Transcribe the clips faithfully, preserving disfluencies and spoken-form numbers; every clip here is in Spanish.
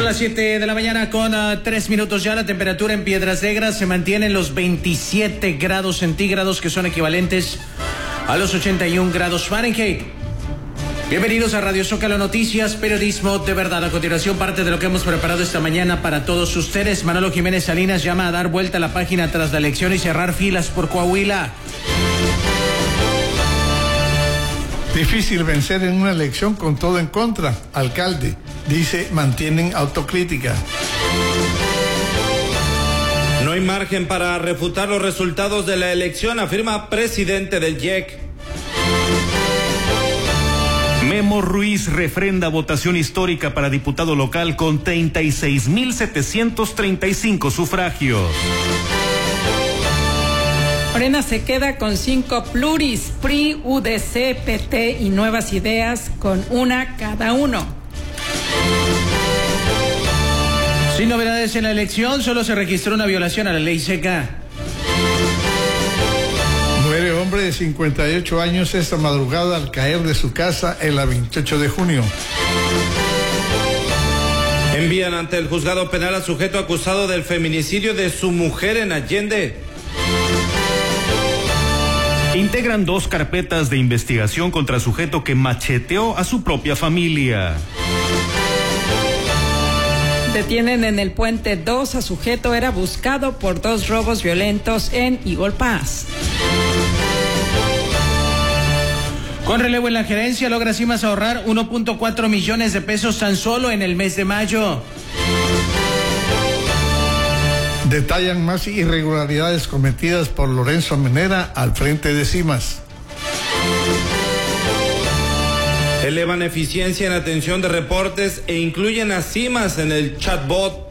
las siete de la mañana con uh, tres minutos ya. La temperatura en Piedras Negras se mantiene en los veintisiete grados centígrados, que son equivalentes a los ochenta y un grados Fahrenheit. Bienvenidos a Radio Zócalo Noticias, periodismo de verdad. A continuación, parte de lo que hemos preparado esta mañana para todos ustedes. Manolo Jiménez Salinas llama a dar vuelta a la página tras la elección y cerrar filas por Coahuila. Difícil vencer en una elección con todo en contra. Alcalde dice mantienen autocrítica. No hay margen para refutar los resultados de la elección, afirma presidente del Y E C. Memo Ruiz refrenda votación histórica para diputado local con treinta y seis mil setecientos treinta y cinco sufragios. Morena se queda con cinco pluris, P R I, U D C, P T y Nuevas Ideas, con una cada uno. Sin novedades en la elección, solo se registró una violación a la ley seca. Muere hombre de cincuenta y ocho años esta madrugada al caer de su casa en la veintiocho de junio. Envían ante el juzgado penal al sujeto acusado del feminicidio de su mujer en Allende. Integran dos carpetas de investigación contra sujeto que macheteó a su propia familia. Detienen en el Puente dos a sujeto, era buscado por dos robos violentos en Eagle Pass. Con relevo en la gerencia, logra Cimas ahorrar uno punto cuatro millones de pesos tan solo en el mes de mayo. Detallan más irregularidades cometidas por Lorenzo Menera al frente de Cimas. Elevan eficiencia en atención de reportes e incluyen a Cimas en el chatbot.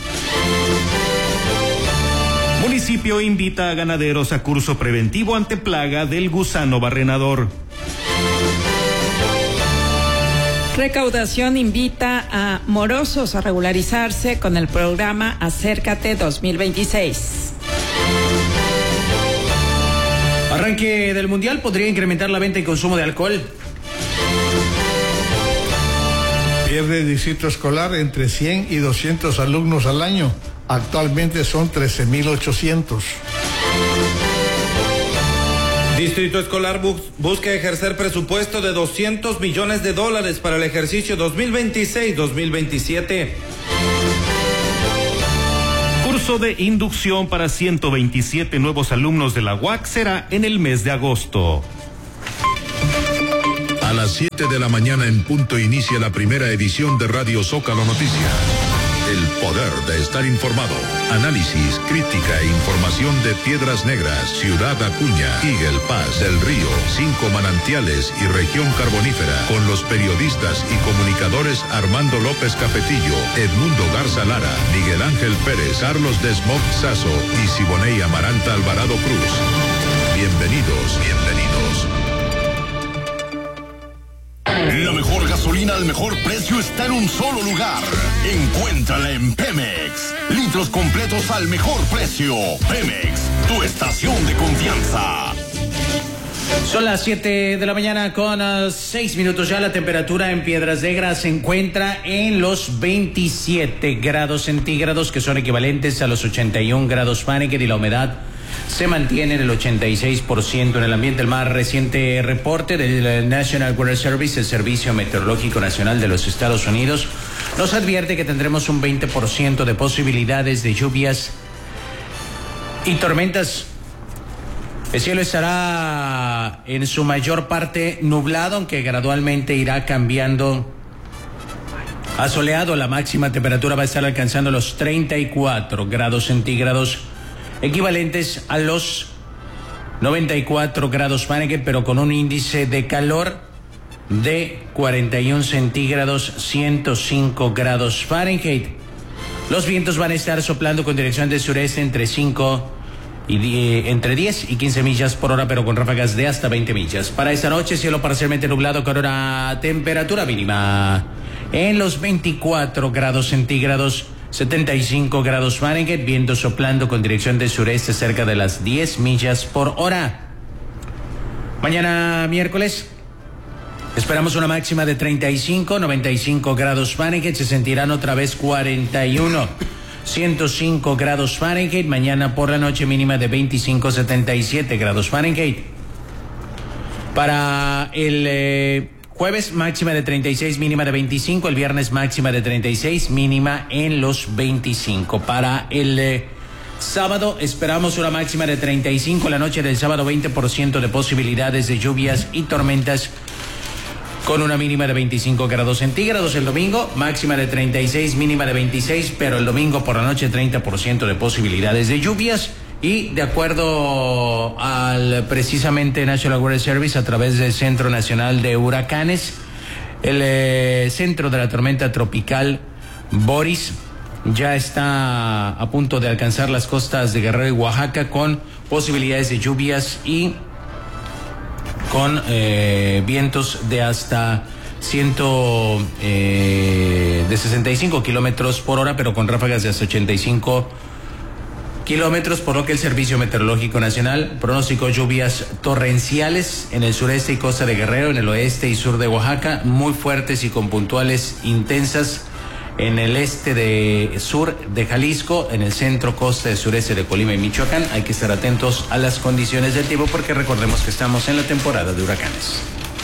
Municipio invita a ganaderos a curso preventivo ante plaga del gusano barrenador. Recaudación invita a morosos a regularizarse con el programa Acércate dos mil veintiséis. Arranque del Mundial podría incrementar la venta y consumo de alcohol. Pierde el distrito escolar entre cien y doscientos alumnos al año. Actualmente son trece mil ochocientos. Distrito Escolar bus busca ejercer presupuesto de doscientos millones de dólares para el ejercicio dos mil veintiséis dos mil veintisiete. Curso de inducción para ciento veintisiete nuevos alumnos de la U A C será en el mes de agosto. A las siete de la mañana en punto inicia la primera edición de Radio Zócalo Noticias. El poder de estar informado. Análisis, crítica e información de Piedras Negras, Ciudad Acuña, Eagle Pass, Del Río, Cinco Manantiales y Región Carbonífera. Con los periodistas y comunicadores Armando López Capetillo, Edmundo Garza Lara, Miguel Ángel Pérez, Carlos Desmog Sazo y Siboney Amaranta Alvarado Cruz. Bienvenidos, bienvenidos. La mejor gasolina al mejor precio está en un solo lugar. Encuéntrala en Pemex. Litros completos al mejor precio. Pemex, tu estación de confianza. Son las siete de la mañana con uh, seis minutos ya. La temperatura en Piedras Negras se encuentra en los veintisiete grados centígrados, que son equivalentes a los ochenta y un grados Fahrenheit, y la humedad se mantiene en el ochenta y seis por ciento en el ambiente. El más reciente reporte del National Weather Service, el Servicio Meteorológico Nacional de los Estados Unidos, nos advierte que tendremos un veinte por ciento de posibilidades de lluvias y tormentas. El cielo estará en su mayor parte nublado, aunque gradualmente irá cambiando a soleado. La máxima temperatura va a estar alcanzando los treinta y cuatro grados centígrados, equivalentes a los noventa y cuatro grados Fahrenheit, pero con un índice de calor de cuarenta y un centígrados, ciento cinco grados Fahrenheit. Los vientos van a estar soplando con dirección del sureste entre cinco y diez, entre diez y quince millas por hora, pero con ráfagas de hasta veinte millas. Para esta noche, cielo parcialmente nublado con una temperatura mínima en los veinticuatro grados centígrados, setenta y cinco grados Fahrenheit, viento soplando con dirección del sureste cerca de las diez millas por hora. Mañana miércoles Esperamos una máxima de treinta y cinco, noventa y cinco grados Fahrenheit, se sentirán otra vez cuarenta y uno, ciento cinco grados Fahrenheit, mañana por la noche mínima de veinticinco, setenta y siete grados Fahrenheit. Para el eh, jueves máxima de treinta y seis, mínima de veinticinco, el viernes máxima de treinta y seis, mínima en los veinticinco. Para el eh, sábado esperamos una máxima de treinta y cinco, la noche del sábado veinte por ciento de posibilidades de lluvias y tormentas con una mínima de veinticinco grados centígrados. El domingo máxima de treinta y seis, mínima de veintiséis, pero el domingo por la noche treinta por ciento de posibilidades de lluvias. Y de acuerdo al precisamente National Weather Service a través del Centro Nacional de Huracanes, el eh, centro de la tormenta tropical Boris ya está a punto de alcanzar las costas de Guerrero y Oaxaca con posibilidades de lluvias y con eh, vientos de hasta ciento eh, de sesenta y cinco kilómetros por hora, pero con ráfagas de hasta ochenta y cinco kilómetros, por lo que el Servicio Meteorológico Nacional pronosticó lluvias torrenciales en el sureste y costa de Guerrero, en el oeste y sur de Oaxaca, muy fuertes y con puntuales intensas en el este de sur de Jalisco, en el centro, costa y sureste de Colima y Michoacán. Hay que estar atentos a las condiciones del tiempo porque recordemos que estamos en la temporada de huracanes.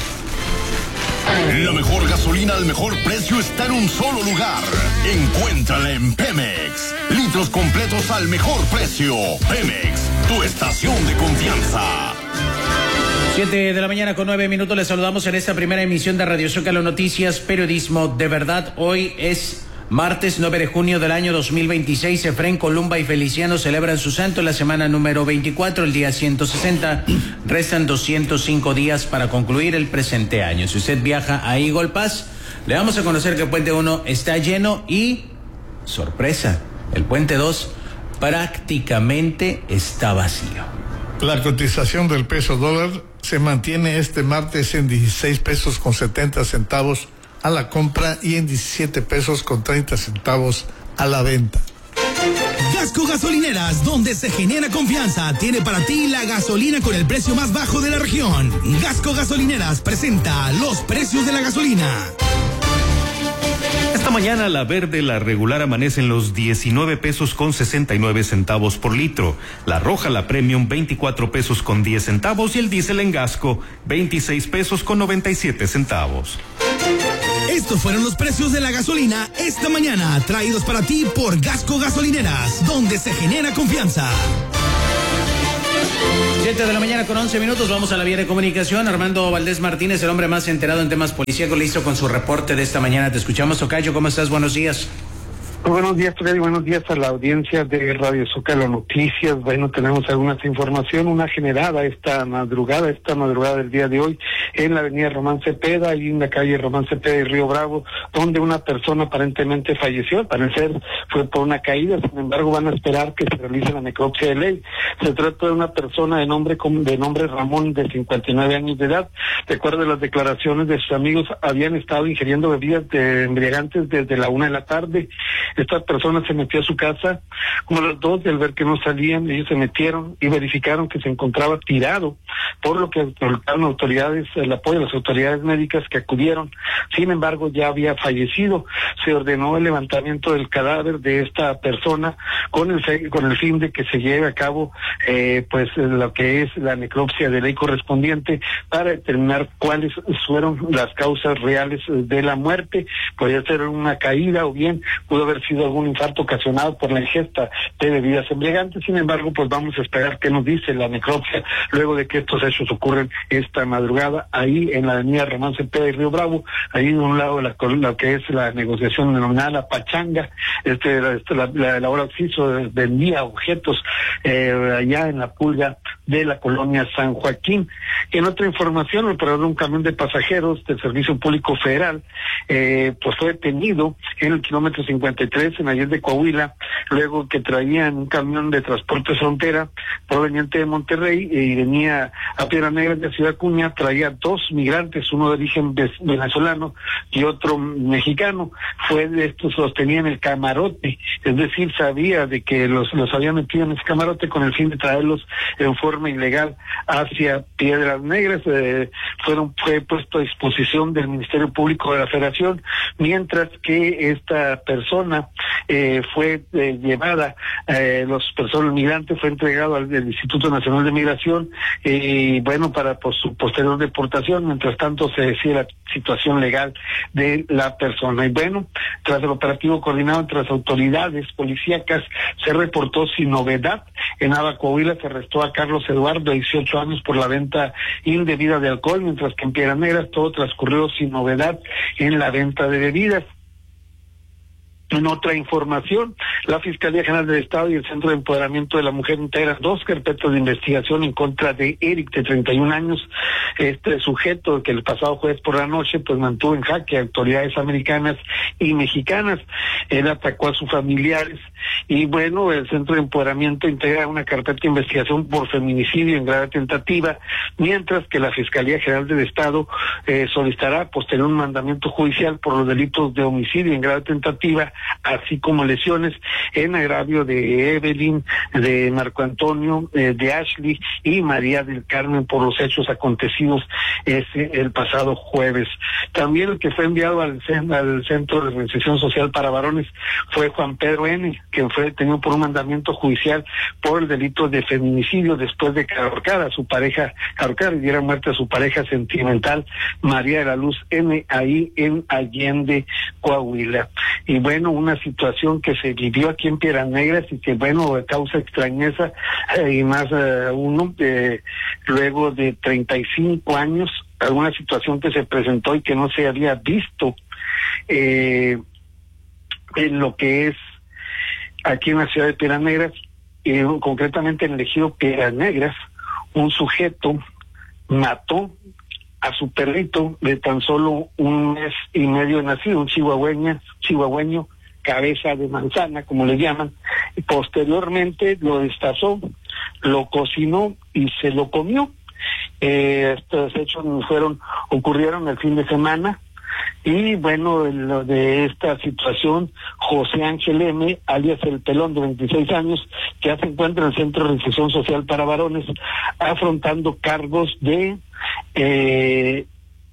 La mejor gasolina al mejor precio está en un solo lugar. Encuéntrala en Pemex. Litros completos al mejor precio. Pemex, tu estación de confianza. Siete de la mañana con nueve minutos. Les saludamos en esta primera emisión de Radio Zócalo Noticias, periodismo de verdad. Hoy es martes nueve de junio del año dos mil veintiséis. Efrén, Columba y Feliciano celebran su santo en la semana número veinticuatro, el día ciento sesenta. Restan doscientos cinco días para concluir el presente año. Si usted viaja a Eagle Pass, le vamos a conocer que el puente uno está lleno y, sorpresa, el puente dos prácticamente está vacío. La cotización del peso dólar se mantiene este martes en dieciséis pesos con setenta centavos a la compra y en diecisiete pesos con treinta centavos a la venta. Gasco Gasolineras, donde se genera confianza, tiene para ti la gasolina con el precio más bajo de la región. Gasco Gasolineras presenta los precios de la gasolina. Esta mañana la verde, la regular amanece en los diecinueve pesos con sesenta y nueve centavos por litro. La roja, la premium, veinticuatro pesos con diez centavos y el diésel en Gasco, veintiséis pesos con noventa y siete centavos. Estos fueron los precios de la gasolina esta mañana, traídos para ti por Gasco Gasolineras, donde se genera confianza. Siete de la mañana con once minutos, vamos a la vía de comunicación. Armando Valdés Martínez, el hombre más enterado en temas policíacos, listo con su reporte de esta mañana. Te escuchamos, Tocayo, ¿cómo estás? Buenos días. Muy buenos días, Freddy. Buenos días a la audiencia de Radio Zócalo Noticias. Bueno, tenemos algunas información, una generada esta madrugada, esta madrugada del día de hoy, en la avenida Román Cepeda y en la calle Román Cepeda y Río Bravo, donde una persona aparentemente falleció. Al parecer fue por una caída, sin embargo van a esperar que se realice la necropsia de ley. Se trata de una persona de nombre de nombre Ramón, de cincuenta y nueve años de edad. De acuerdo a las declaraciones de sus amigos, habían estado ingiriendo bebidas de embriagantes desde la una de la tarde. Esta persona se metió a su casa como a las dos, y al ver que no salían, ellos se metieron y verificaron que se encontraba tirado, por lo que autorizaron autoridades, el apoyo de las autoridades médicas que acudieron. Sin embargo, ya había fallecido. Se ordenó el levantamiento del cadáver de esta persona con el con el fin de que se lleve a cabo eh, pues lo que es la necropsia de ley correspondiente para determinar cuáles fueron las causas reales de la muerte. Podría ser una caída o bien pudo haber sido algún infarto ocasionado por la ingesta de bebidas embriagantes. Sin embargo, pues vamos a esperar qué nos dice la necropsia luego de que estos hechos ocurren esta madrugada ahí en la avenida Román Cepeda y Río Bravo, ahí de un lado la, lo que es la negociación denominada la pachanga. Este, este la, la, la hora oficio vendía objetos eh, allá en la pulga de la colonia San Joaquín. En otra información, el operador de un camión de pasajeros del Servicio Público Federal eh, pues fue detenido en el kilómetro cincuenta y tres en Allende, Coahuila, luego que traían un camión de transporte frontera proveniente de Monterrey y venía a Piedras Negras de Ciudad Acuña, traía dos migrantes, uno de origen venezolano y otro mexicano. Fue de estos, los tenía en el camarote, es decir, sabía de que los, los habían metido en ese camarote con el fin de traerlos en forma ilegal hacia Piedras Negras. Eh, fueron, fue puesto a disposición del Ministerio Público de la Federación, mientras que esta persona eh, fue eh, llevada, eh, los personas migrantes fue entregado al, al Instituto Nacional de Migración y eh, bueno, para por su posterior deportación. Mientras tanto se decía la situación legal de la persona. Y bueno, tras el operativo coordinado entre las autoridades policíacas, se reportó sin novedad. En Nava, Coahuila, se arrestó a Carlos Eduardo, de dieciocho años, por la venta indebida de alcohol, mientras que en Piedras Negras todo transcurrió sin novedad en la venta de bebidas. En otra información, la Fiscalía General del Estado y el Centro de Empoderamiento de la Mujer integran dos carpetas de investigación en contra de Eric, de treinta y un años, este sujeto que el pasado jueves por la noche pues mantuvo en jaque a autoridades americanas y mexicanas. Él atacó a sus familiares y bueno, el Centro de Empoderamiento integra una carpeta de investigación por feminicidio en grave tentativa, mientras que la Fiscalía General del Estado eh, solicitará posterior un mandamiento judicial por los delitos de homicidio en grave tentativa, así como lesiones en agravio de Evelyn, de Marco Antonio, eh, de Ashley y María del Carmen por los hechos acontecidos ese el pasado jueves. También el que fue enviado al, al Centro de Reinserción Social para Varones fue Juan Pedro N., que fue detenido por un mandamiento judicial por el delito de feminicidio después de que ahorcara a su pareja, ahorcar y diera muerte a su pareja sentimental, María de la Luz N., ahí en Allende, Coahuila. Y bueno, una situación que se vivió aquí en Piedras Negras y que bueno, causa extrañeza eh, y más eh, uno eh, luego de treinta y cinco años, alguna situación que se presentó y que no se había visto eh, en lo que es aquí en la ciudad de Piedras Negras, eh, concretamente en el ejido Piedras Negras. Un sujeto mató a su perrito de tan solo un mes y medio de nacido, un chihuahueña, chihuahueño, cabeza de manzana, como le llaman, y posteriormente lo destazó, lo cocinó y se lo comió. Eh, estos hechos fueron, ocurrieron el fin de semana. Y bueno, lo de esta situación, José Ángel M., alias El Pelón, de veintiséis años, que ya se encuentra en el Centro de Reinserción Social para Varones, afrontando cargos de eh,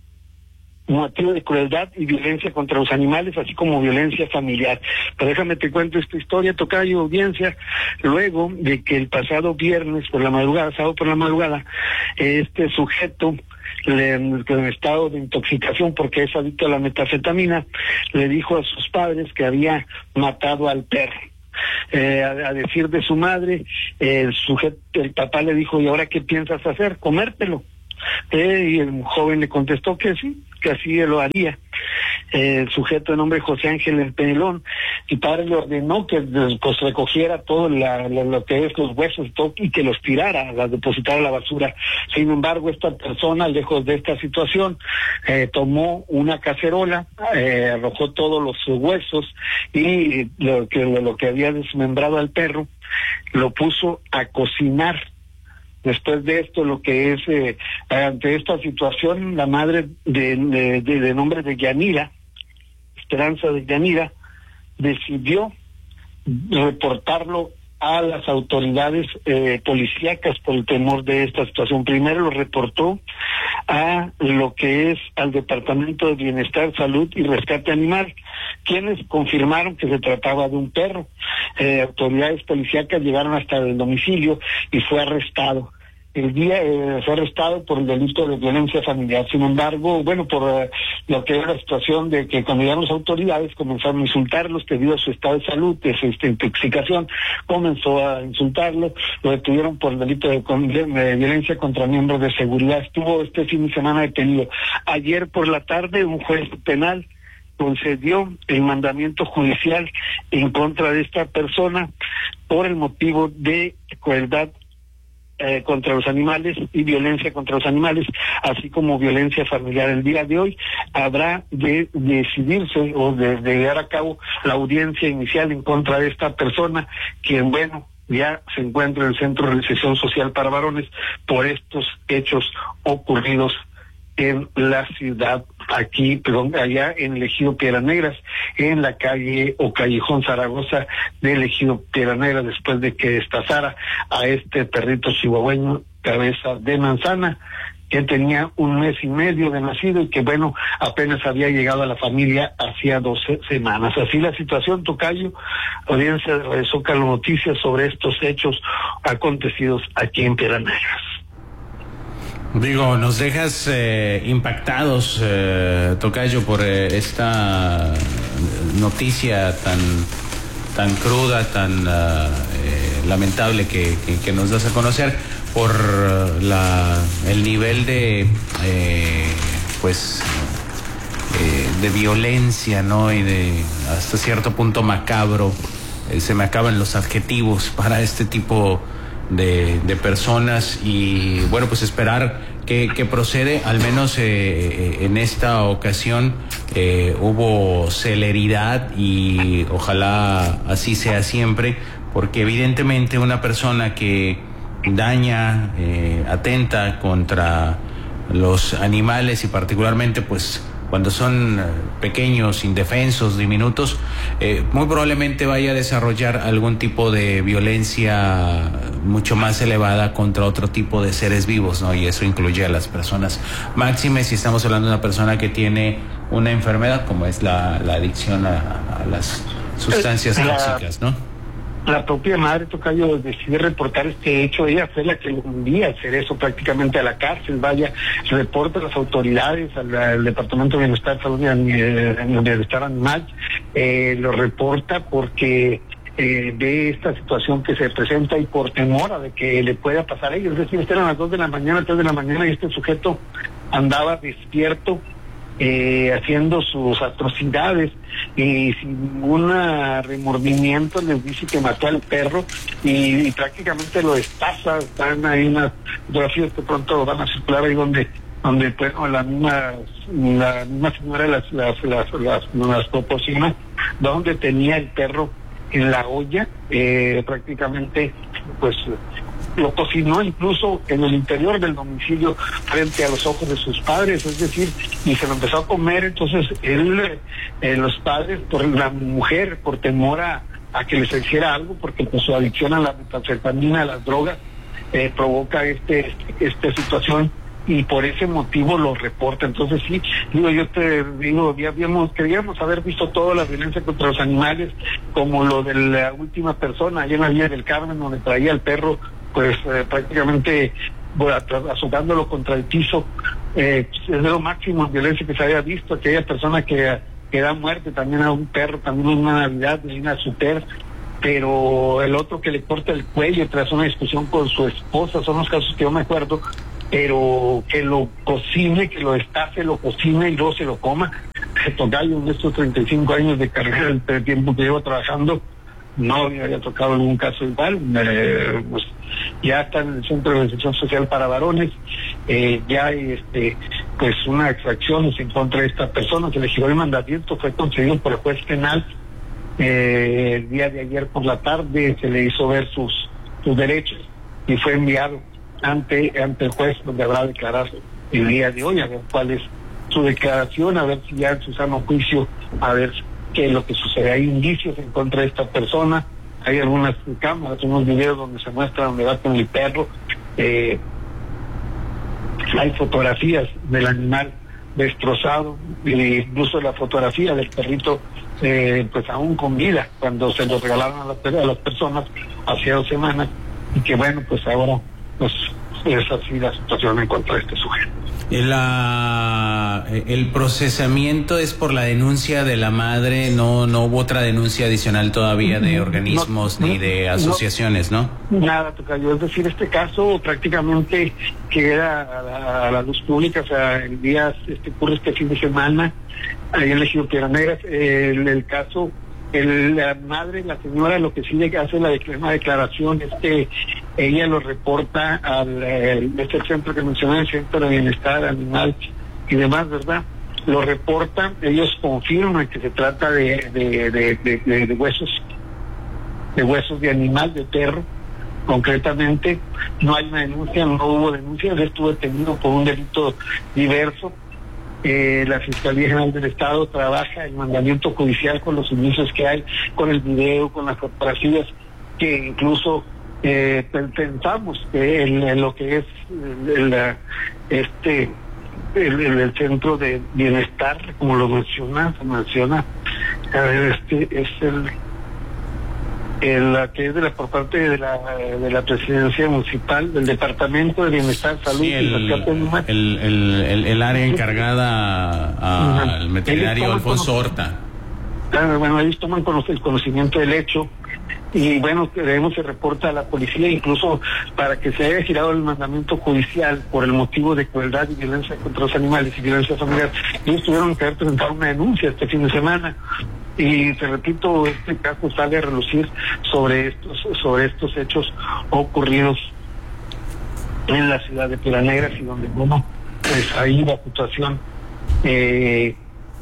motivo de crueldad y violencia contra los animales, así como violencia familiar. Pero déjame te cuento esta historia, tocayo, audiencia, luego de que el pasado viernes por la madrugada, sábado por la madrugada, este sujeto, Le, en estado de intoxicación porque es adicto a la metanfetamina, le dijo a sus padres que había matado al perro. Eh, a, a decir de su madre, eh, el sujeto, el papá le dijo, ¿y ahora qué piensas hacer? Comértelo. Eh, y el joven le contestó que sí, que así lo haría. Eh, el sujeto de nombre José Ángel El Pelón, y padre le ordenó que pues recogiera todo la, la, lo que es los huesos todo, y que los tirara, las depositara a la basura. Sin embargo, esta persona, lejos de esta situación, eh, tomó una cacerola, eh, arrojó todos los huesos y lo que, lo que había desmembrado al perro, lo puso a cocinar. Después de esto, lo que es, eh, ante esta situación, la madre de, de, de, de nombre de Yanira, Esperanza de Yanira, decidió reportarlo a las autoridades eh, policíacas por el temor de esta situación. Primero lo reportó a lo que es al Departamento de Bienestar, Salud y Rescate Animal, quienes confirmaron que se trataba de un perro. Eh, autoridades policíacas llegaron hasta el domicilio y fue arrestado. El día eh, fue arrestado por el delito de violencia familiar. Sin embargo, bueno, por uh, lo que era la situación de que cuando llegaron las autoridades comenzaron a insultarlos debido a su estado de salud, de su esta intoxicación, comenzó a insultarlo, lo detuvieron por el delito de, de, de violencia contra miembros de seguridad. Estuvo este fin de semana detenido. Ayer por la tarde un juez penal concedió el mandamiento judicial en contra de esta persona por el motivo de crueldad eh, contra los animales y violencia contra los animales, así como violencia familiar. El día de hoy habrá de, de decidirse o de, de llevar a cabo la audiencia inicial en contra de esta persona, quien, bueno, ya se encuentra en el Centro de Reinserción Social para Varones por estos hechos ocurridos en la ciudad, aquí, perdón, allá en el Ejido Piedras Negras, en la calle o callejón Zaragoza del Ejido Piedras Negras, después de que destazara a este perrito chihuahueño cabeza de manzana, que tenía un mes y medio de nacido y que, bueno, apenas había llegado a la familia hacía doce semanas. Así la situación, tocayo, audiencia de Radio Zócalo Noticias sobre estos hechos acontecidos aquí en Piedras Negras. Digo, nos dejas eh, impactados, eh, tocayo, por eh, esta noticia tan tan cruda, tan uh, eh, lamentable que, que, que nos das a conocer, por la el nivel de eh, pues eh, de violencia, ¿no? Y de hasta cierto punto macabro. Eh, se me acaban los adjetivos para este tipo de, de personas y bueno, pues esperar que, que procede, al menos eh, en esta ocasión eh, hubo celeridad y ojalá así sea siempre, porque evidentemente una persona que daña, eh, atenta contra los animales y particularmente pues cuando son pequeños, indefensos, diminutos, eh, muy probablemente vaya a desarrollar algún tipo de violencia mucho más elevada contra otro tipo de seres vivos, ¿no? Y eso incluye a las personas. Máxime si estamos hablando de una persona que tiene una enfermedad como es la, la adicción a, a las sustancias tóxicas, ¿no? La propia madre, tocayo, decide reportar este hecho. Ella fue la que lo envía a hacer eso prácticamente a la cárcel. Vaya, reporta a las autoridades, al, al Departamento de Bienestar, Salud y eh, Bienestar Animal, eh, lo reporta porque eh, ve esta situación que se presenta y por temor a de que le pueda pasar a ellos. Es decir, eran las dos de la mañana, tres de la mañana y este sujeto andaba despierto, Eh, haciendo sus atrocidades y sin ningún remordimiento les dice que mató al perro y, y prácticamente lo destaza. Están ahí unas fotografías que pronto van a circular ahí donde donde pues la misma la misma señora las las las, las, las proporciona, donde tenía el perro en la olla, eh, prácticamente pues lo cocinó incluso en el interior del domicilio frente a los ojos de sus padres, es decir, y se lo empezó a comer. Entonces él, eh, los padres, por la mujer, por temor a, a que les hiciera algo, porque pues su adicción a la metanfetamina, a las drogas, eh, provoca este esta situación y por ese motivo lo reporta. Entonces sí, digo, yo te digo, ya habíamos, queríamos haber visto toda la violencia contra los animales, como lo de la última persona allá en la Villa del Carmen, donde traía el perro pues eh, prácticamente bueno, azotándolo contra el piso. Eh, es de lo máximo en violencia que se había visto. Aquella persona que, que da muerte también a un perro, también en una Navidad, de una super, pero el otro que le corta el cuello tras una discusión con su esposa, son los casos que yo me acuerdo, pero que lo cocine, que lo estafe, lo cocine y luego se lo coma. Tocayo, en estos treinta y cinco años de carrera, el tiempo que llevo trabajando, no me había tocado algún caso igual. Eh, pues ya está en el Centro de Reinserción Social para Varones, eh, ya hay este, pues una extracción en contra de esta persona. Se le giró el mandamiento, fue concedido por el juez penal eh, el día de ayer por la tarde, se le hizo ver sus, sus derechos y fue enviado ante, ante el juez, donde habrá declarado el día de hoy, a ver cuál es su declaración, a ver si ya en su sano juicio, a ver qué es lo que sucede. Hay indicios en contra de esta persona, hay algunas cámaras, unos videos donde se muestra donde va con el perro, eh, hay fotografías del animal destrozado, e incluso la fotografía del perrito eh, pues aún con vida, cuando se lo regalaron a las, a las personas hace dos semanas, y que bueno, pues ahora pues es así la situación en contra de este sujeto. La, el procesamiento es por la denuncia de la madre, no no hubo otra denuncia adicional todavía de organismos no, ni de asociaciones, ¿no? Nada, tocayo, es decir, este caso prácticamente queda a la, a la luz pública. O sea, el día este ocurre este fin de semana ahí en el Ejido Piedras Negras. El, el caso El, la madre, la señora, lo que sí hace la una declaración es que ella lo reporta al eh, este centro que mencioné, el Centro de Bienestar Animal y demás, ¿verdad? Lo reportan, ellos confirman que se trata de, de, de, de, de, de huesos, de huesos de animal, de perro, concretamente. No hay una denuncia, no hubo denuncia, él estuvo detenido por un delito diverso. Eh, la Fiscalía General del Estado trabaja el mandamiento judicial con los indicios que hay, con el video, con las fotografías, que incluso eh, pensamos que en, en lo que es el, el, este el, el, el centro de bienestar, como lo menciona, se menciona, a ver, este es el el que es de la por parte de la de la presidencia municipal, del departamento de bienestar, salud, sí, el, y rescate el, el, el, el área encargada al veterinario Alfonso Horta. Claro, bueno, ellos toman el conocimiento del hecho y bueno, creemos que reporta a la policía, incluso para que se haya girado el mandamiento judicial por el motivo de crueldad y violencia contra los animales y violencia familiar. Ellos tuvieron que haber presentado una denuncia este fin de semana. Y te repito, este caso sale a relucir sobre estos sobre estos hechos ocurridos en la ciudad de Piedras Negras, y donde, bueno, pues ahí la situación, eh,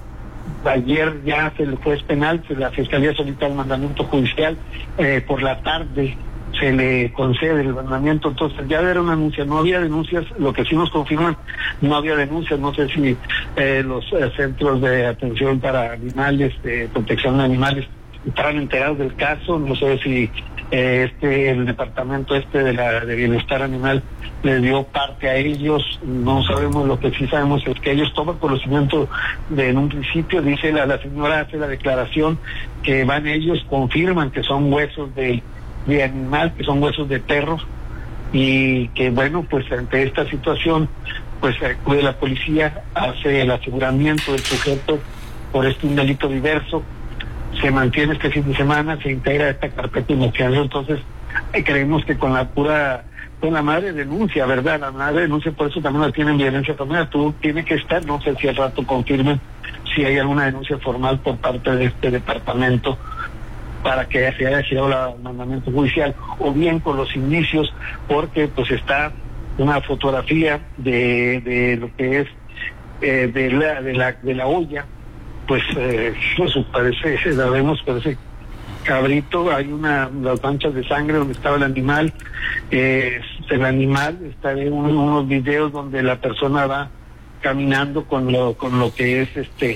ayer ya se le fue penal, la Fiscalía solicita el mandamiento judicial, eh, por la tarde se le concede el mandamiento, entonces ya era una denuncia, no había denuncias, lo que sí nos confirman, no había denuncias, no sé si eh, los eh, centros de atención para animales, de protección de animales, estaban enterados del caso, no sé si eh, este el departamento este de la de bienestar animal le dio parte a ellos, no sabemos. Lo que sí sabemos es que ellos toman conocimiento de, en un principio, dice la, la señora, hace la declaración que van ellos, confirman que son huesos de de animal, que son huesos de perros, y que bueno, pues ante esta situación pues acude la policía, hace el aseguramiento del sujeto por este un delito diverso, se mantiene este fin de semana, se integra esta carpeta de investigación. Entonces eh, creemos que con la pura, con la madre denuncia, ¿verdad? La madre denuncia, por eso también la tienen violencia familiar, tú tienes que estar, no sé si al rato confirmen si hay alguna denuncia formal por parte de este departamento para que se haya girado el mandamiento judicial, o bien con los indicios, porque pues está una fotografía de, de lo que es eh, de la de la de la olla, pues eh, eso parece, la vemos, parece cabrito, hay una las manchas de sangre donde estaba el animal, eh, el animal está en unos, unos videos donde la persona va caminando con lo con lo que es este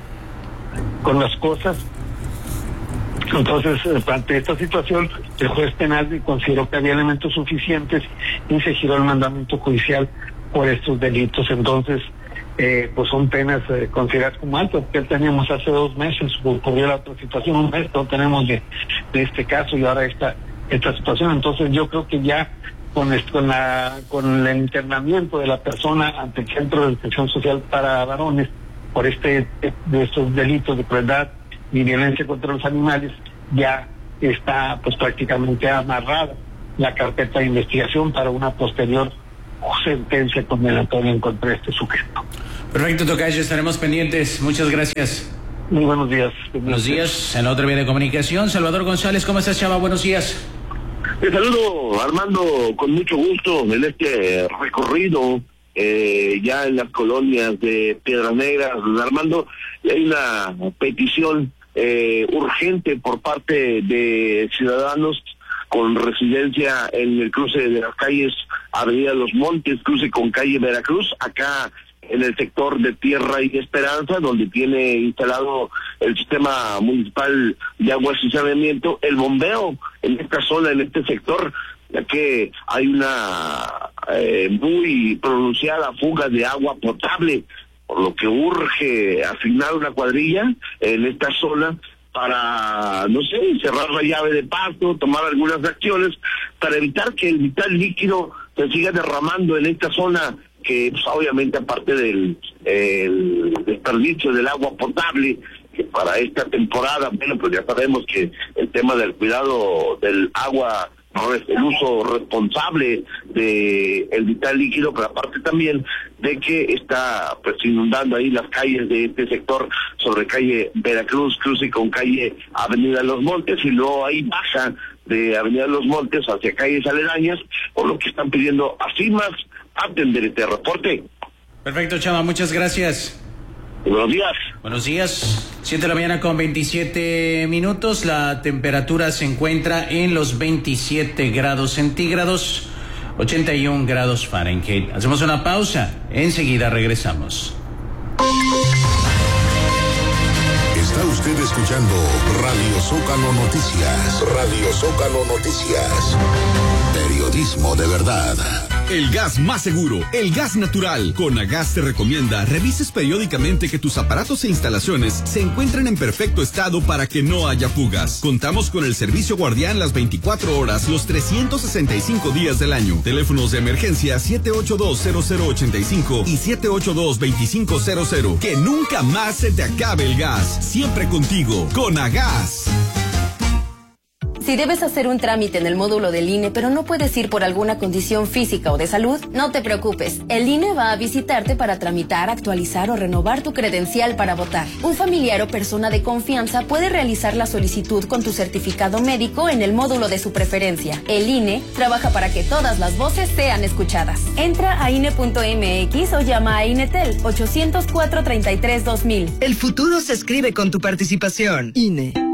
con las cosas. Entonces, ante esta situación, el juez penal consideró que había elementos suficientes y se giró el mandamiento judicial por estos delitos. Entonces, eh, pues son penas eh, consideradas como altas, porque teníamos hace dos meses, ocurrió la otra situación, un mes no tenemos de, de este caso y ahora esta esta situación. Entonces, yo creo que ya con, esto, con, la, con el internamiento de la persona ante el Centro de Detección Social para Varones por este de estos delitos de crueldad y violencia contra los animales, ya está pues prácticamente amarrada la carpeta de investigación para una posterior sentencia condenatoria en contra de este sujeto. Perfecto, tocayo, estaremos pendientes. Muchas gracias. Muy buenos días. Buenos días. En otra vía de comunicación, Salvador González, ¿cómo estás, chava? Buenos días. Te saludo, Armando, con mucho gusto en este recorrido eh, ya en las colonias de Piedras Negras. Armando, hay una petición Eh, urgente por parte de ciudadanos con residencia en el cruce de las calles Avenida Los Montes, cruce con calle Veracruz, acá en el sector de Tierra y Esperanza, donde tiene instalado el sistema municipal de aguas y saneamiento, el bombeo en esta zona, en este sector, ya que hay una eh, muy pronunciada fuga de agua potable, por lo que urge asignar una cuadrilla en esta zona para, no sé, cerrar la llave de paso, tomar algunas acciones para evitar que el vital líquido se siga derramando en esta zona, que pues, obviamente aparte del el desperdicio del agua potable, que para esta temporada, bueno, pues ya sabemos que el tema del cuidado del agua ¿no? El uso responsable de el vital líquido, pero aparte también de que está pues inundando ahí las calles de este sector, sobre calle Veracruz, cruce con calle Avenida Los Montes, y luego ahí baja de Avenida Los Montes hacia calles aledañas, por lo que están pidiendo así más atender este reporte. Perfecto, Chava, muchas gracias. Buenos días. Buenos días. siete de la mañana con veintisiete minutos. La temperatura se encuentra en los veintisiete grados centígrados, ochenta y un grados Fahrenheit. Hacemos una pausa. Enseguida regresamos. Está usted escuchando Radio Zócalo Noticias. Radio Zócalo Noticias. Periodismo de verdad. El gas más seguro, el gas natural. Conagas te recomienda revises periódicamente que tus aparatos e instalaciones se encuentren en perfecto estado para que no haya fugas. Contamos con el servicio guardián las veinticuatro horas, los trescientos sesenta y cinco días del año. Teléfonos de emergencia siete ocho dos cero cero ocho cinco y siete ocho dos dos cinco cero cero. Que nunca más se te acabe el gas. Siempre contigo, Conagas. Si debes hacer un trámite en el módulo del I N E, pero no puedes ir por alguna condición física o de salud, no te preocupes. El I N E va a visitarte para tramitar, actualizar o renovar tu credencial para votar. Un familiar o persona de confianza puede realizar la solicitud con tu certificado médico en el módulo de su preferencia. El I N E trabaja para que todas las voces sean escuchadas. Entra a I N E punto M X o llama a INETEL ochocientos cuatro treinta y tres dos mil. El futuro se escribe con tu participación. I N E.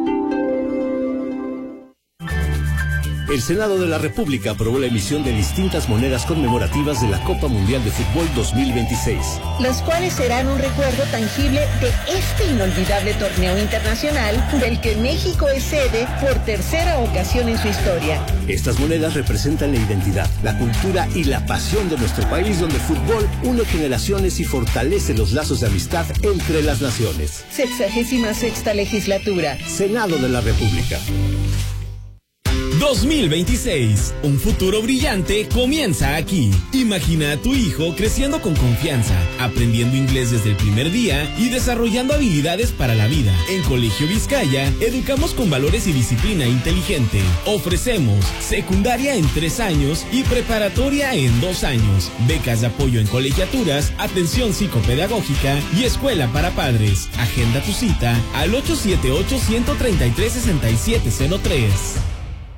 El Senado de la República aprobó la emisión de distintas monedas conmemorativas de la Copa Mundial de Fútbol dos mil veintiséis. Las cuales serán un recuerdo tangible de este inolvidable torneo internacional del que México es sede por tercera ocasión en su historia. Estas monedas representan la identidad, la cultura y la pasión de nuestro país, donde el fútbol une generaciones y fortalece los lazos de amistad entre las naciones. Sexagésima sexta legislatura. Senado de la República. dos mil veintiséis. Un futuro brillante comienza aquí. Imagina a tu hijo creciendo con confianza, aprendiendo inglés desde el primer día y desarrollando habilidades para la vida. En Colegio Vizcaya, educamos con valores y disciplina inteligente. Ofrecemos secundaria en tres años y preparatoria en dos años. Becas de apoyo en colegiaturas, atención psicopedagógica y escuela para padres. Agenda tu cita al ocho siete ocho, uno tres tres, seis siete cero tres.